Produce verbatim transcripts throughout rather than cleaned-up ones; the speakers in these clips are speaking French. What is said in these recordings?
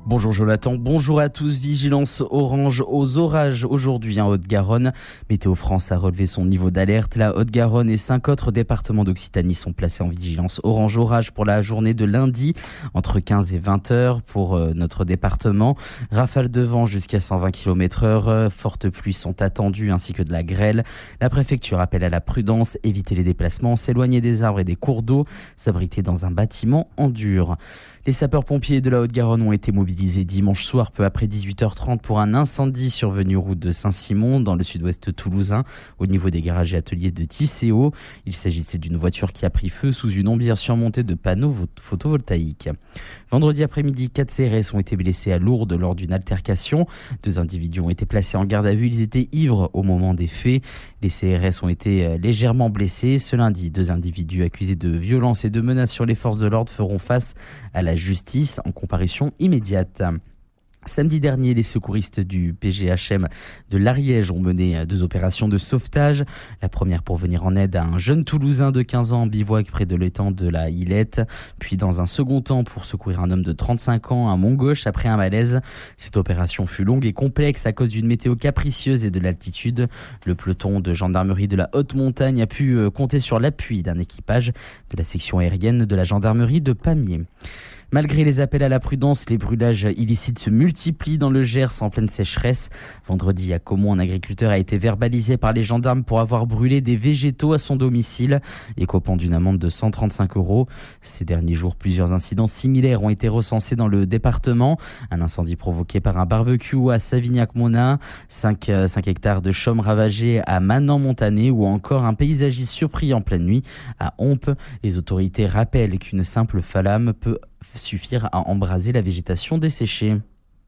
Bonjour Jonathan, bonjour à tous. Vigilance orange aux orages aujourd'hui en Haute-Garonne. Météo France a relevé son niveau d'alerte. La Haute-Garonne et cinq autres départements d'Occitanie sont placés en vigilance orange orage pour la journée de lundi entre quinze et vingt heures pour notre département. Rafales de vent jusqu'à cent vingt kilomètres heure. Fortes pluies sont attendues ainsi que de la grêle. La préfecture appelle à la prudence, éviter les déplacements, s'éloigner des arbres et des cours d'eau, s'abriter dans un bâtiment en dur. Les sapeurs-pompiers de la Haute-Garonne ont été mobilisés dimanche soir peu après dix-huit heures trente pour un incendie survenu route de Saint-Simon dans le sud-ouest toulousain au niveau des garages et ateliers de Tisséo. Il s'agissait d'une voiture qui a pris feu sous une ombrière surmontée de panneaux photovoltaïques. Vendredi après-midi, quatre C R S ont été blessés à Lourdes lors d'une altercation. Deux individus ont été placés en garde à vue. Ils étaient ivres au moment des faits. Les C R S ont été légèrement blessés. Ce lundi, deux individus accusés de violence et de menaces sur les forces de l'ordre feront face à la justice en comparution immédiate. Samedi dernier, les secouristes du P G H M de l'Ariège ont mené deux opérations de sauvetage. La première pour venir en aide à un jeune Toulousain de quinze ans en bivouac près de l'étang de la Hillette. Puis dans un second temps pour secourir un homme de trente-cinq ans à Montgauche après un malaise. Cette opération fut longue et complexe à cause d'une météo capricieuse et de l'altitude. Le peloton de gendarmerie de la haute montagne a pu compter sur l'appui d'un équipage de la section aérienne de la gendarmerie de Pamiers. Malgré les appels à la prudence, les brûlages illicites se multiplient dans le Gers en pleine sécheresse. Vendredi, à Caumont, un agriculteur a été verbalisé par les gendarmes pour avoir brûlé des végétaux à son domicile, écopant d'une amende de cent trente-cinq euros. Ces derniers jours, plusieurs incidents similaires ont été recensés dans le département. Un incendie provoqué par un barbecue à Savignac-Mona, cinq hectares de chaumes ravagés à Manan-Montané ou encore un paysagiste surpris en pleine nuit à Hompe. Les autorités rappellent qu'une simple flamme peut suffire à embraser la végétation desséchée.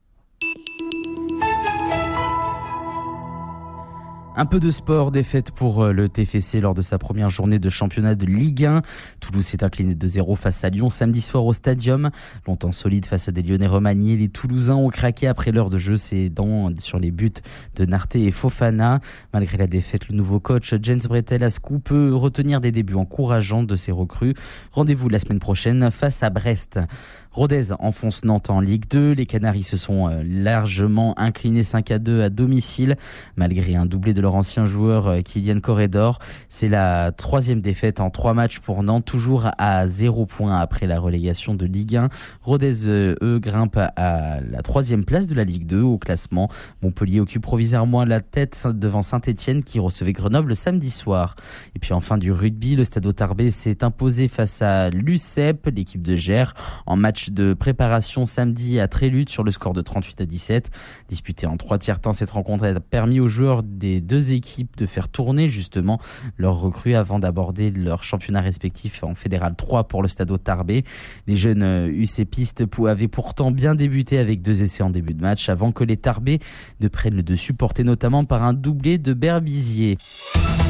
Un peu de sport, défaite pour le T F C lors de sa première journée de championnat de Ligue un. Toulouse s'est incliné deux zéro face à Lyon samedi soir au Stadium. Longtemps solide face à des Lyonnais remaniés, les Toulousains ont craqué après l'heure de jeu. C'est dans, sur les buts de Narté et Fofana. Malgré la défaite, le nouveau coach Jens Bretel-Ascou peut retenir des débuts encourageants de ses recrues. Rendez-vous la semaine prochaine face à Brest. Rodez enfonce Nantes en Ligue deux. Les Canaries se sont largement inclinés cinq à deux à domicile, malgré un doublé de leur ancien joueur Kylian Corredor. C'est la troisième défaite en trois matchs pour Nantes, toujours à zéro point après la relégation de Ligue un. Rodez, eux, grimpent à la troisième place de la Ligue deux au classement. Montpellier occupe provisoirement la tête devant Saint-Etienne qui recevait Grenoble samedi soir. Et puis enfin du rugby, le Stade Tarbais s'est imposé face à l'U C E P, l'équipe de Gers, en match de préparation samedi à Trélutte sur le score de trente-huit à dix-sept. Disputée en trois tiers temps, cette rencontre a permis aux joueurs des deux équipes de faire tourner justement leurs recrues avant d'aborder leur championnat respectif en Fédéral trois pour le Stade Tarbais. Les jeunes U C Pistes avaient pourtant bien débuté avec deux essais en début de match avant que les Tarbais ne prennent le dessus, portés notamment par un doublé de Berbizier.